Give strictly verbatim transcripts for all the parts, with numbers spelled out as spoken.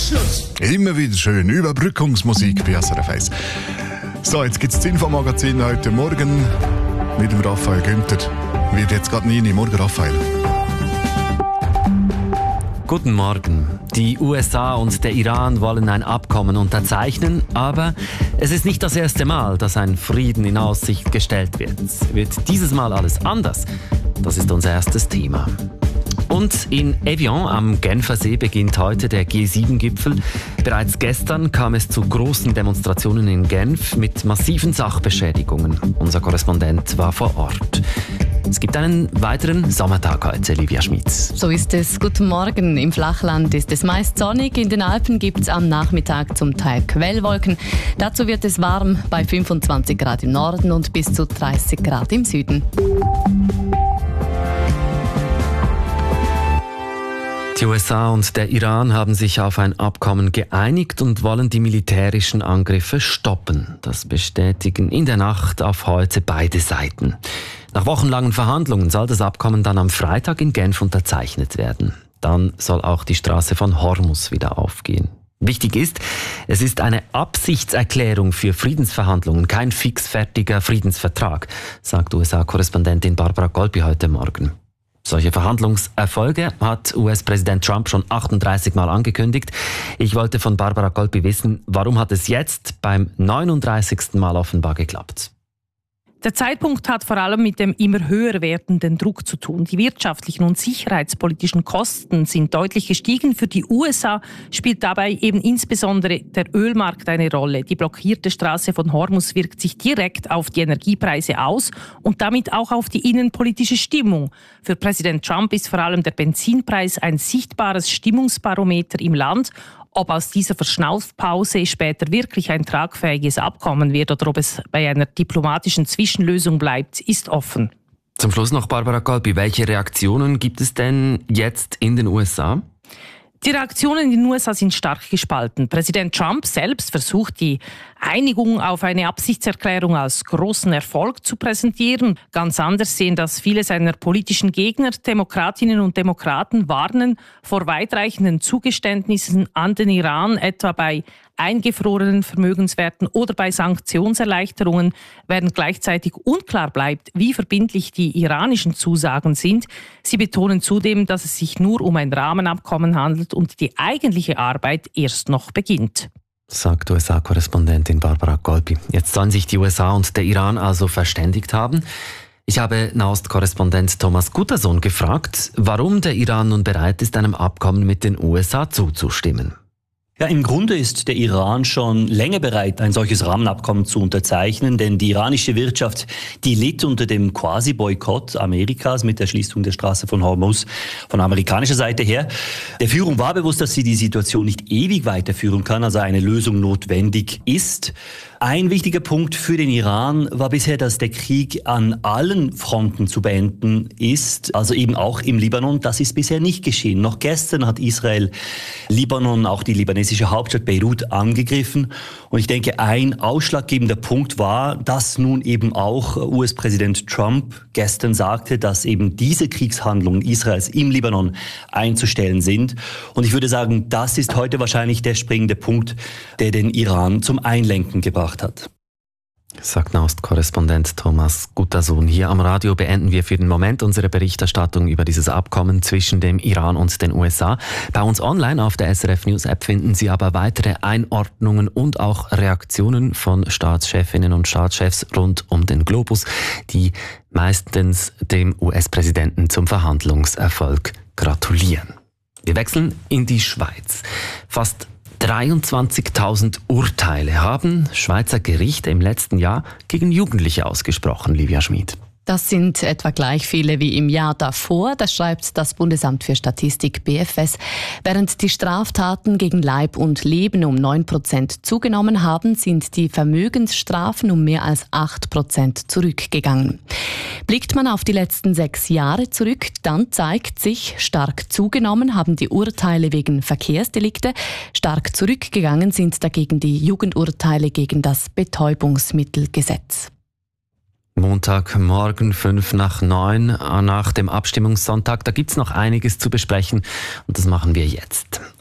Anschluss. Immer wieder schön. Überbrückungsmusik bei S R F eins. So, jetzt gibt es das Infomagazin heute Morgen mit dem Raphael Günther. Wird jetzt gerade nie Morgen, Raphael. Guten Morgen. Die U S A und der Iran wollen ein Abkommen unterzeichnen, aber es ist nicht das erste Mal, dass ein Frieden in Aussicht gestellt wird. Wird dieses Mal alles anders? Das ist unser erstes Thema. Und in Evian am Genfersee beginnt heute der G sieben Gipfel. Bereits gestern kam es zu großen Demonstrationen in Genf mit massiven Sachbeschädigungen. Unser Korrespondent war vor Ort. Es gibt einen weiteren Sommertag heute, Livia Schmitz. So ist es. Guten Morgen. Im Flachland ist es meist sonnig. In den Alpen gibt es am Nachmittag zum Teil Quellwolken. Dazu wird es warm bei fünfundzwanzig Grad im Norden und bis zu dreißig Grad im Süden. Die U S A und der Iran haben sich auf ein Abkommen geeinigt und wollen die militärischen Angriffe stoppen. Das bestätigen in der Nacht auf heute beide Seiten. Nach wochenlangen Verhandlungen soll das Abkommen dann am Freitag in Genf unterzeichnet werden. Dann soll auch die Straße von Hormuz wieder aufgehen. Wichtig ist, es ist eine Absichtserklärung für Friedensverhandlungen, kein fixfertiger Friedensvertrag, sagt U S A-Korrespondentin Barbara Golbi heute Morgen. Solche Verhandlungserfolge hat U S-Präsident Trump schon achtunddreißig Mal angekündigt. Ich wollte von Barbara Golbi wissen, warum hat es jetzt beim neununddreißigsten Mal offenbar geklappt? Der Zeitpunkt hat vor allem mit dem immer höher werdenden Druck zu tun. Die wirtschaftlichen und sicherheitspolitischen Kosten sind deutlich gestiegen. Für die U S A spielt dabei eben insbesondere der Ölmarkt eine Rolle. Die blockierte Straße von Hormuz wirkt sich direkt auf die Energiepreise aus und damit auch auf die innenpolitische Stimmung. Für Präsident Trump ist vor allem der Benzinpreis ein sichtbares Stimmungsbarometer im Land. Ob aus dieser Verschnaufpause später wirklich ein tragfähiges Abkommen wird oder ob es bei einer diplomatischen Zwischenlösung bleibt, ist offen. Zum Schluss noch Barbara Golbi. Welche Reaktionen gibt es denn jetzt in den U S A? Die Reaktionen in den U S A sind stark gespalten. Präsident Trump selbst versucht, die Einigung auf eine Absichtserklärung als großen Erfolg zu präsentieren. Ganz anders sehen das viele seiner politischen Gegner. Demokratinnen und Demokraten warnen vor weitreichenden Zugeständnissen an den Iran, etwa bei eingefrorenen Vermögenswerten oder bei Sanktionserleichterungen, während gleichzeitig unklar bleibt, wie verbindlich die iranischen Zusagen sind. Sie betonen zudem, dass es sich nur um ein Rahmenabkommen handelt und die eigentliche Arbeit erst noch beginnt. Sagt U S A-Korrespondentin Barbara Golbi. Jetzt sollen sich die U S A und der Iran also verständigt haben. Ich habe Nahost-Korrespondent Thomas Guttersohn gefragt, warum der Iran nun bereit ist, einem Abkommen mit den U S A zuzustimmen. Ja, im Grunde ist der Iran schon länger bereit, ein solches Rahmenabkommen zu unterzeichnen, denn die iranische Wirtschaft, die litt unter dem Quasi-Boykott Amerikas mit der Schließung der Straße von Hormuz von amerikanischer Seite her. Der Führung war bewusst, dass sie die Situation nicht ewig weiterführen kann, also eine Lösung notwendig ist. Ein wichtiger Punkt für den Iran war bisher, dass der Krieg an allen Fronten zu beenden ist, also eben auch im Libanon. Das ist bisher nicht geschehen. Noch gestern hat Israel Libanon, auch die libanesische Hauptstadt Beirut, angegriffen. Und ich denke, ein ausschlaggebender Punkt war, dass nun eben auch U S-Präsident Trump gestern sagte, dass eben diese Kriegshandlungen Israels im Libanon einzustellen sind. Und ich würde sagen, das ist heute wahrscheinlich der springende Punkt, der den Iran zum Einlenken gebracht hat. Sagt Nahost-Korrespondent Thomas Guttersohn. Hier am Radio beenden wir für den Moment unsere Berichterstattung über dieses Abkommen zwischen dem Iran und den U S A. Bei uns online auf der S R F News App finden Sie aber weitere Einordnungen und auch Reaktionen von Staatschefinnen und Staatschefs rund um den Globus, die meistens dem U S-Präsidenten zum Verhandlungserfolg gratulieren. Wir wechseln in die Schweiz. Fast dreiundzwanzigtausend Urteile haben Schweizer Gerichte im letzten Jahr gegen Jugendliche ausgesprochen, Livia Schmid. Das sind etwa gleich viele wie im Jahr davor, das schreibt das Bundesamt für Statistik B F S. Während die Straftaten gegen Leib und Leben um neun Prozent zugenommen haben, sind die Vermögensstrafen um mehr als acht Prozent zurückgegangen. Blickt man auf die letzten sechs Jahre zurück, dann zeigt sich, stark zugenommen haben die Urteile wegen Verkehrsdelikte, stark zurückgegangen sind dagegen die Jugendurteile gegen das Betäubungsmittelgesetz. Montagmorgen, fünf nach neun, nach dem Abstimmungssonntag. Da gibt's noch einiges zu besprechen und das machen wir jetzt.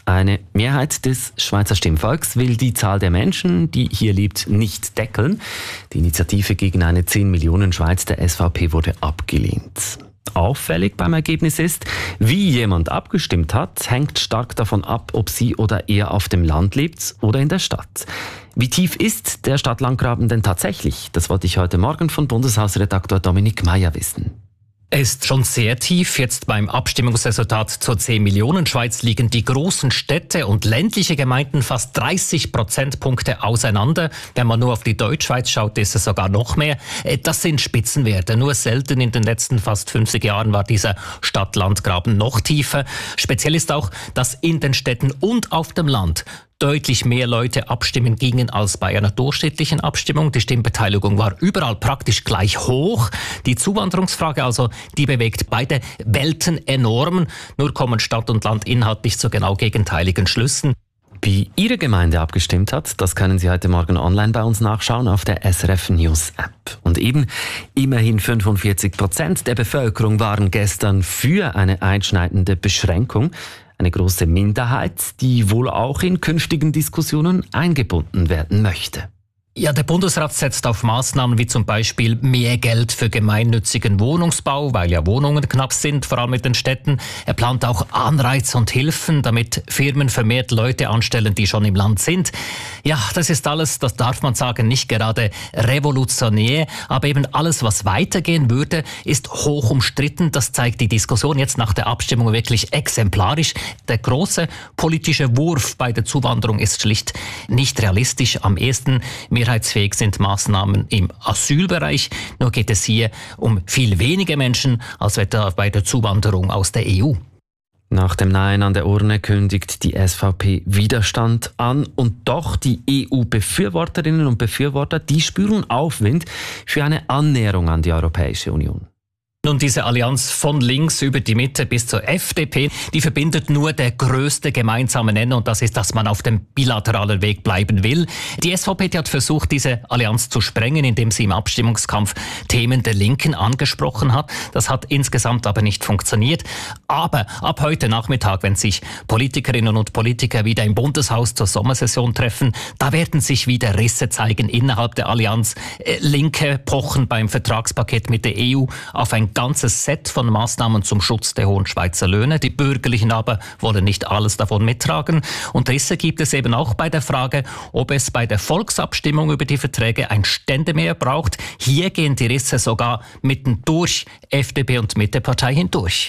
Eine Mehrheit des Schweizer Stimmvolks will die Zahl der Menschen, die hier lebt, nicht deckeln. Die Initiative gegen eine zehn Millionen Schweiz der S V P wurde abgelehnt. Auffällig beim Ergebnis ist, wie jemand abgestimmt hat, hängt stark davon ab, ob sie oder er auf dem Land lebt oder in der Stadt. Wie tief ist der Stadt-Land-Graben denn tatsächlich? Das wollte ich heute Morgen von Bundeshausredaktor Dominik Meyer wissen. Er ist schon sehr tief. Jetzt beim Abstimmungsresultat zur zehn Millionen Schweiz liegen die großen Städte und ländliche Gemeinden fast dreißig Prozentpunkte auseinander. Wenn man nur auf die Deutschschweiz schaut, ist es sogar noch mehr. Das sind Spitzenwerte. Nur selten in den letzten fast fünfzig Jahren war dieser Stadt-Land-Graben noch tiefer. Speziell ist auch, dass in den Städten und auf dem Land deutlich mehr Leute abstimmen gingen als bei einer durchschnittlichen Abstimmung. Die Stimmbeteiligung war überall praktisch gleich hoch. Die Zuwanderungsfrage also, die bewegt beide Welten enorm. Nur kommen Stadt und Land inhaltlich zu genau gegenteiligen Schlüssen. Wie Ihre Gemeinde abgestimmt hat, das können Sie heute Morgen online bei uns nachschauen auf der S R F News App. Und eben, immerhin fünfundvierzig Prozent der Bevölkerung waren gestern für eine einschneidende Beschränkung. Eine große Minderheit, die wohl auch in künftigen Diskussionen eingebunden werden möchte. Ja, der Bundesrat setzt auf Maßnahmen wie zum Beispiel mehr Geld für gemeinnützigen Wohnungsbau, weil ja Wohnungen knapp sind, vor allem in den Städten. Er plant auch Anreize und Hilfen, damit Firmen vermehrt Leute anstellen, die schon im Land sind. Ja, das ist alles, das darf man sagen, nicht gerade revolutionär, aber eben alles, was weitergehen würde, ist hoch umstritten. Das zeigt die Diskussion jetzt nach der Abstimmung wirklich exemplarisch. Der große politische Wurf bei der Zuwanderung ist schlicht nicht realistisch. Am ehesten mehrheitsfähig sind Maßnahmen im Asylbereich. Nur geht es hier um viel weniger Menschen als etwa bei der Zuwanderung aus der E U. Nach dem Nein an der Urne kündigt die S V P Widerstand an. Und doch die E U-Befürworterinnen und Befürworter, die spüren Aufwind für eine Annäherung an die Europäische Union. Nun, diese Allianz von links über die Mitte bis zur F D P, die verbindet nur der größte gemeinsame Nenner und das ist, dass man auf dem bilateralen Weg bleiben will. Die S V P die hat versucht, diese Allianz zu sprengen, indem sie im Abstimmungskampf Themen der Linken angesprochen hat. Das hat insgesamt aber nicht funktioniert. Aber ab heute Nachmittag, wenn sich Politikerinnen und Politiker wieder im Bundeshaus zur Sommersession treffen, da werden sich wieder Risse zeigen innerhalb der Allianz. Linke pochen beim Vertragspaket mit der E U auf ein ganzes Set von Maßnahmen zum Schutz der hohen Schweizer Löhne. Die Bürgerlichen aber wollen nicht alles davon mittragen. Und Risse gibt es eben auch bei der Frage, ob es bei der Volksabstimmung über die Verträge ein Ständemehr braucht. Hier gehen die Risse sogar mitten durch F D P und Mittepartei hindurch.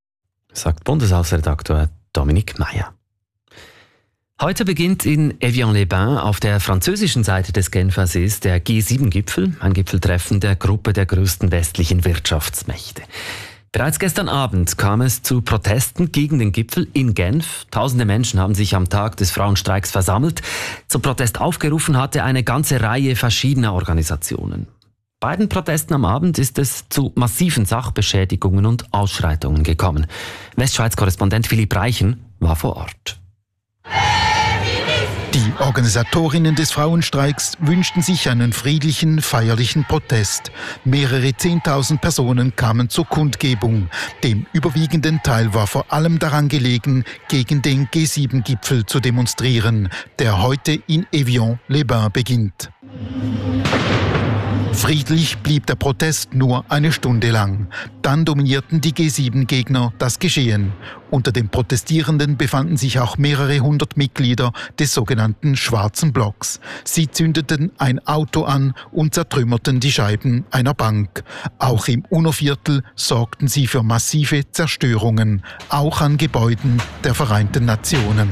Sagt Bundeshausredaktor Dominik Meyer. Heute beginnt in Evian-les-Bains auf der französischen Seite des Genfer Sees der G sieben Gipfel, ein Gipfeltreffen der Gruppe der größten westlichen Wirtschaftsmächte. Bereits gestern Abend kam es zu Protesten gegen den Gipfel in Genf. Tausende Menschen haben sich am Tag des Frauenstreiks versammelt. Zum Protest aufgerufen hatte eine ganze Reihe verschiedener Organisationen. Bei den Protesten am Abend ist es zu massiven Sachbeschädigungen und Ausschreitungen gekommen. Westschweiz-Korrespondent Philipp Reichen war vor Ort. Die Organisatorinnen des Frauenstreiks wünschten sich einen friedlichen, feierlichen Protest. Mehrere Zehntausend Personen kamen zur Kundgebung. Dem überwiegenden Teil war vor allem daran gelegen, gegen den G sieben Gipfel zu demonstrieren, der heute in Evian-les-Bains beginnt. Friedlich blieb der Protest nur eine Stunde lang. Dann dominierten die G sieben Gegner das Geschehen. Unter den Protestierenden befanden sich auch mehrere hundert Mitglieder des sogenannten Schwarzen Blocks. Sie zündeten ein Auto an und zertrümmerten die Scheiben einer Bank. Auch im UNO-Viertel sorgten sie für massive Zerstörungen, auch an Gebäuden der Vereinten Nationen.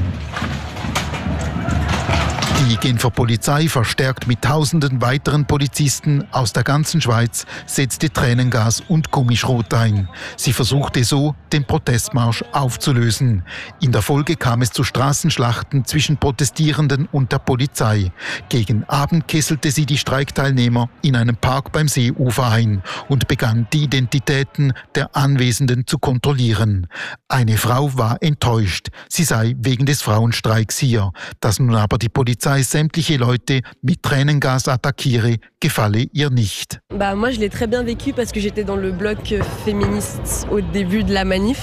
Die Genfer Polizei, verstärkt mit tausenden weiteren Polizisten aus der ganzen Schweiz, setzte Tränengas und Gummischrot ein. Sie versuchte so, den Protestmarsch aufzulösen. In der Folge kam es zu Straßenschlachten zwischen Protestierenden und der Polizei. Gegen Abend kesselte sie die Streikteilnehmer in einem Park beim Seeufer ein und begann, die Identitäten der Anwesenden zu kontrollieren. Eine Frau war enttäuscht. Sie sei wegen des Frauenstreiks hier. Dass nun aber die Polizei sämtliche Leute mit Tränengas attackiere, gefalle ihr nicht. Bah, moi, je l'ai très bien vécu parce que j'étais dans le bloc féministe au début de la manif.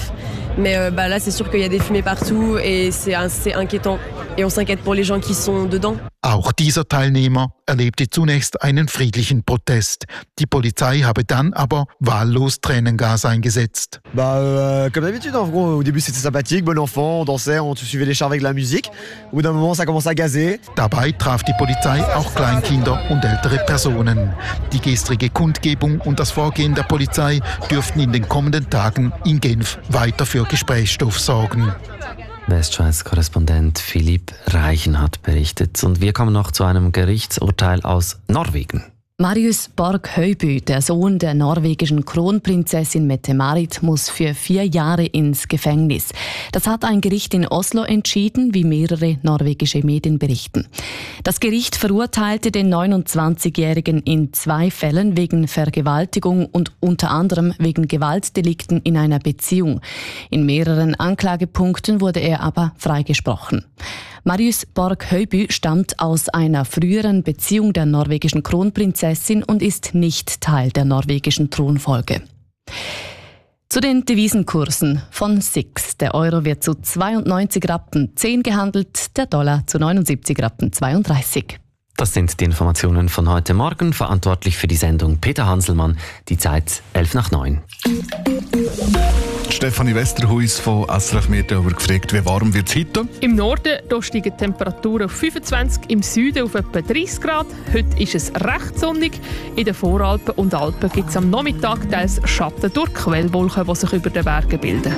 Mais euh, bah, là, c'est sûr qu'il y a des fumées partout et c'est, c'est inquiétant. Et on s'inquiète pour les gens qui sont dedans. Auch dieser Teilnehmer erlebte zunächst einen friedlichen Protest. Die Polizei habe dann aber wahllos Tränengas eingesetzt. Bah, euh, comme d'habitude, en gros, au début c'était sympathique, bon enfant, on dansait, on suivait les chars avec de la musique. Au bout d'un moment, ça commence à gazer. Dabei traf die Polizei auch Kleinkinder und ältere Personen. Die gestrige Kundgebung und das Vorgehen der Polizei dürften in den kommenden Tagen in Genf weiter für Gesprächsstoff sorgen. Westschweiz-Korrespondent Philipp Reichenhardt berichtet. Und wir kommen noch zu einem Gerichtsurteil aus Norwegen. Marius Borg-Høiby, der Sohn der norwegischen Kronprinzessin Mette-Marit, muss für vier Jahre ins Gefängnis. Das hat ein Gericht in Oslo entschieden, wie mehrere norwegische Medien berichten. Das Gericht verurteilte den neunundzwanzigjährigen in zwei Fällen wegen Vergewaltigung und unter anderem wegen Gewaltdelikten in einer Beziehung. In mehreren Anklagepunkten wurde er aber freigesprochen. Marius Borg-Høiby stammt aus einer früheren Beziehung der norwegischen Kronprinzessin und ist nicht Teil der norwegischen Thronfolge. Zu den Devisenkursen von S I X. Der Euro wird zu zweiundneunzig Rappen zehn gehandelt, der Dollar zu neunundsiebzig Rappen zweiunddreißig. Das sind die Informationen von heute Morgen. Verantwortlich für die Sendung Peter Hanselmann. Die Zeit elf nach neun. Stefanie Westerhuis von S R F Meteor gefragt, wie warm wird es heute? Im Norden da steigen die Temperaturen auf fünfundzwanzig, im Süden auf etwa dreißig Grad. Heute ist es recht sonnig. In den Voralpen und Alpen gibt es am Nachmittag teils Schatten durch Quellwolken, die sich über den Bergen bilden.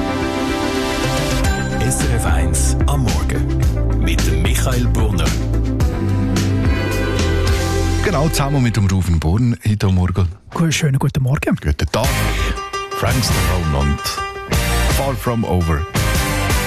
S R F eins am Morgen mit dem Michael Brunner. Genau, zusammen mit dem Rufen Born heute Morgen. Schönen guten Morgen. Guten Tag. Frank Stallone und Far From Over.